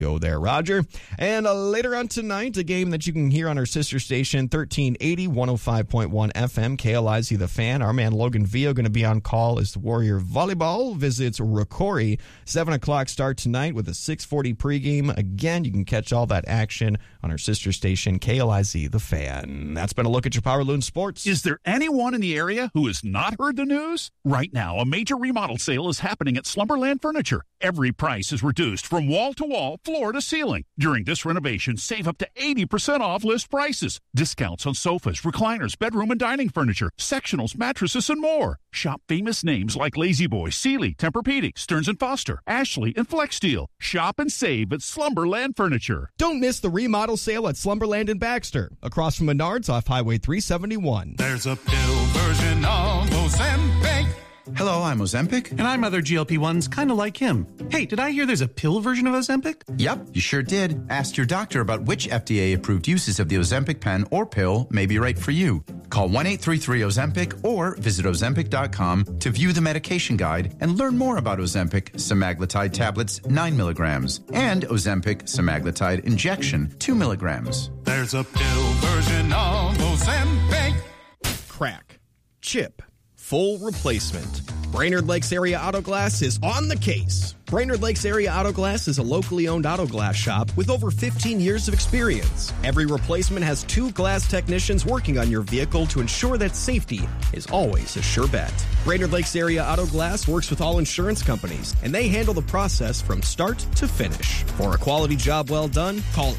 Go there, Roger. And later on tonight, a game that you can hear on our sister station, 1380, 105.1 FM, KLIZ The Fan. Our man Logan Villa going to be on call as the Warrior Volleyball visits Rocori. 7 o'clock start tonight with a 6:40 pregame. Again, you can catch all that action on our sister station, KLIZ The Fan. That's been a look at your Power Loon Sports. Is there anyone in the area who has not heard the news? Right now, a major remodel sale is happening at Slumberland Furniture. Every price is reduced from wall to wall, floor to ceiling. During this renovation, save up to 80% off list prices. Discounts on sofas, recliners, bedroom and dining furniture, sectionals, mattresses, and more. Shop famous names like Lazy Boy, Sealy, Tempur-Pedic, Stearns & Foster, Ashley, and FlexSteel. Shop and save at Slumberland Furniture. Don't miss the remodel sale at Slumberland in Baxter, across from Menards off Highway 371. There's a pill version of Ozempic. Hello, I'm Ozempic. And I'm other GLP-1s, kind of like him. Hey, did I hear there's a pill version of Ozempic? Yep, you sure did. Ask your doctor about which FDA-approved uses of the Ozempic pen or pill may be right for you. Call 1-833-OZEMPIC or visit Ozempic.com to view the medication guide and learn more about Ozempic semaglutide tablets 9 milligrams and Ozempic semaglutide injection 2 milligrams. There's a pill version of Ozempic. Crack, chip, full replacement. Brainerd Lakes Area Auto Glass is on the case. Brainerd Lakes Area Auto Glass is a locally owned auto glass shop with over 15 years of experience. Every replacement has 2 glass technicians working on your vehicle to ensure that safety is always a sure bet. Brainerd Lakes Area Auto Glass works with all insurance companies, and they handle the process from start to finish. For a quality job well done, call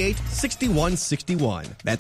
838-6161. That's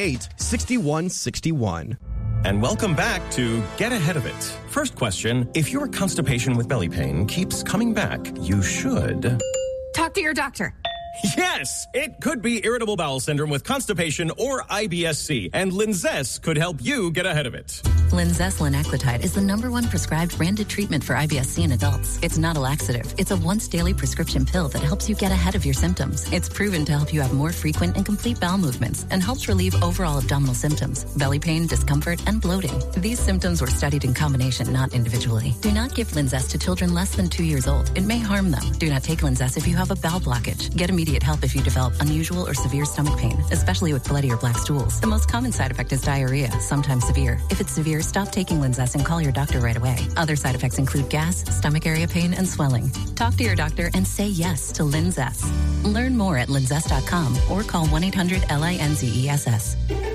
838-6161. And welcome back to Get Ahead of It. First question, if your constipation with belly pain keeps coming back, you should... Talk to your doctor. Yes, it could be irritable bowel syndrome with constipation or IBS-C, and Linzess could help you get ahead of it. Linzess linaclotide is the #1 prescribed branded treatment for IBS-C in adults. It's not a laxative. It's a once-daily prescription pill that helps you get ahead of your symptoms. It's proven to help you have more frequent and complete bowel movements and helps relieve overall abdominal symptoms, belly pain, discomfort, and bloating. These symptoms were studied in combination, not individually. Do not give Linzess to children less than 2 years old. It may harm them. Do not take Linzess if you have a bowel blockage. Get immediate help if you develop unusual or severe stomach pain, especially with bloody or black stools. The most common side effect is diarrhea, sometimes severe. If it's severe, stop taking Linzess and call your doctor right away. Other side effects include gas, stomach area pain, and swelling. Talk to your doctor and say yes to Linzess. Learn more at linzess.com or call 1-800-LINZESS.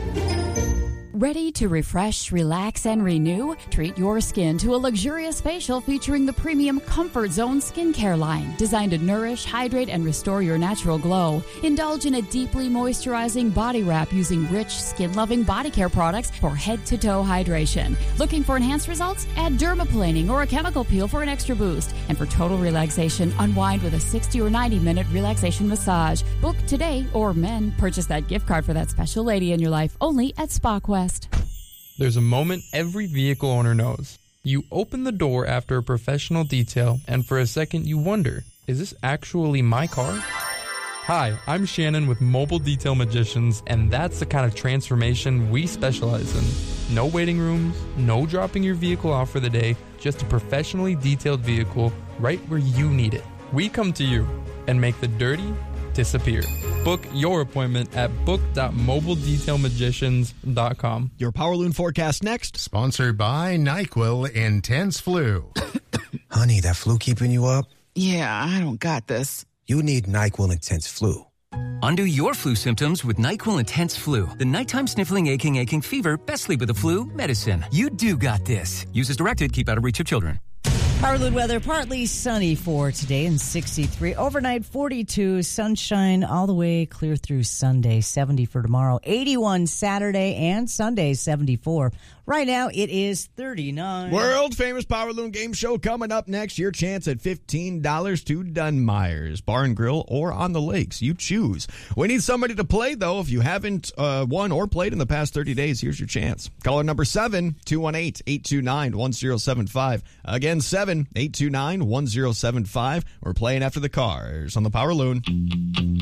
Ready to refresh, relax, and renew? Treat your skin to a luxurious facial featuring the premium Comfort Zone skincare line, designed to nourish, hydrate, and restore your natural glow. Indulge in a deeply moisturizing body wrap using rich, skin-loving body care products for head-to-toe hydration. Looking for enhanced results? Add dermaplaning or a chemical peel for an extra boost. And for total relaxation, unwind with a 60 or 90-minute relaxation massage. Book today, or men, purchase that gift card for that special lady in your life only at SpaQuest. There's a moment every vehicle owner knows. You open the door after a professional detail, and for a second you wonder, is this actually my car? Hi, I'm Shannon with Mobile Detail Magicians, and that's the kind of transformation we specialize in. No waiting rooms, no dropping your vehicle off for the day, just a professionally detailed vehicle right where you need it. We come to you and make the dirty disappear. Book your appointment at book.mobiledetailmagicians.com. Your Power Loon forecast next. Sponsored by NyQuil Intense Flu. Honey, that flu keeping you up? Yeah, I don't got this. You need NyQuil Intense Flu. Undo your flu symptoms with NyQuil Intense Flu. The nighttime sniffling, aching fever, best sleep with the flu medicine. You do got this. Use as directed. Keep out of reach of children. Power Loon weather, partly sunny for today and 63. Overnight 42, sunshine all the way clear through Sunday, 70 for tomorrow. 81 Saturday and Sunday, 74. Right now it is 39. World famous Power Loon game show coming up next. Your chance at $15 to Dunn-Myers Bar and Grill or on the lakes. You choose. We need somebody to play, though. If you haven't won or played in the past 30 days, here's your chance. Caller number 7-218-829-1075. Again, 7-829-1075. We're playing after the cars on the Power Loon.